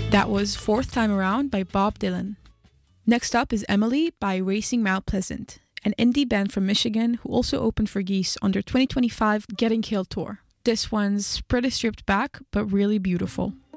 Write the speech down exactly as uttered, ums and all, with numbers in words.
That was Fourth Time Around by Bob Dylan. Next up is Emily by Racing Mount Pleasant, an indie band from Michigan who also opened for Geese on their twenty twenty-five Getting Killed tour. This one's pretty stripped back, but really beautiful.